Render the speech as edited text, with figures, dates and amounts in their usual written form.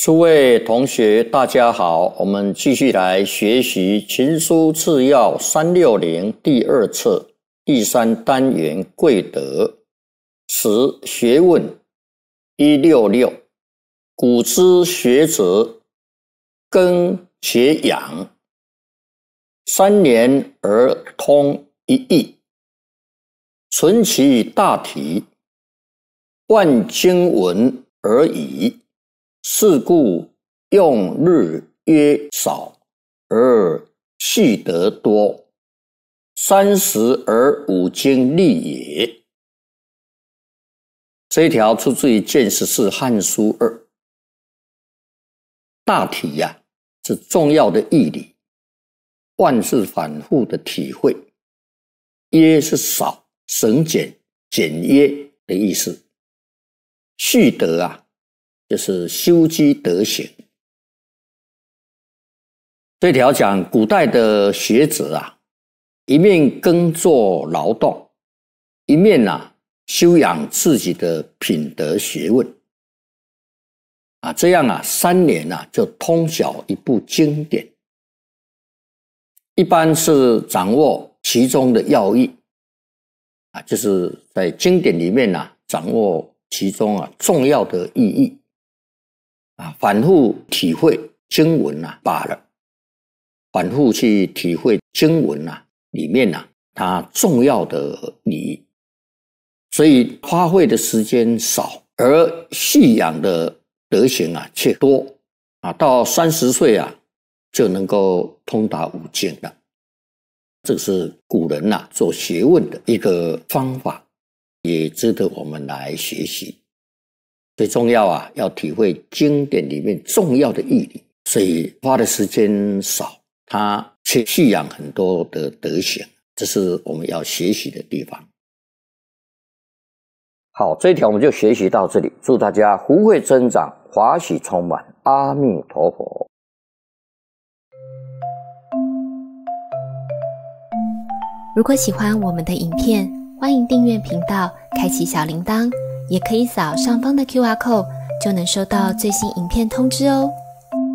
诸位同学大家好，我们继续来学习群书治要360第二册第3单元贵德10学问166古之学则耕学养3年而通一义，存其大体，万经文而已。是故用日曰少，而细得多，30而5经立也。这一条出自于《见识士汉书2》。大体是重要的义理，万是反复的体会，约是少，省简、简约的意思。细得就是修积德行。这条讲古代的学者一面耕作劳动，一面修养自己的品德学问这样3年就通晓一部经典，一般是掌握其中的要义就是在经典里面掌握其中重要的意义反复体会经文罢了，反复去体会经文里面它重要的意义，所以花费的时间少，而细养的德行却多到30岁就能够通达5经了。这是古人做学问的一个方法，也值得我们来学习。最重要要体会经典里面重要的义理，所以花的时间少，他却蓄养很多的德行，这是我们要学习的地方。好，这一条我们就学习到这里，祝大家福慧增长，华喜充满，阿弥陀佛。 如果喜欢我们的影片，欢迎订阅频道，开启小铃铛，也可以扫上方的 QR code， 就能收到最新影片通知哦。